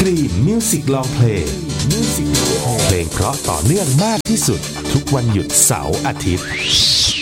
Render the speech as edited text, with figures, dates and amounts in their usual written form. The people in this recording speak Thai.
กรีนมิวสิกลองเพลงเพลงเพราะต่อเนื่องมากที่สุดทุกวันหยุดเสาร์อาทิตย์